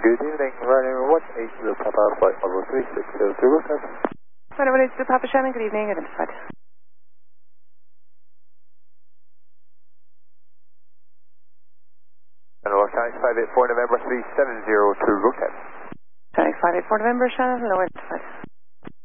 Good evening, running 180 Papa flight level 3602, rotate. Flight 182 Papa Shannon, good evening, identified. Hello, Chinese 584 November 3702, rotate. Chinese 584 November, Shannon, hello, identified.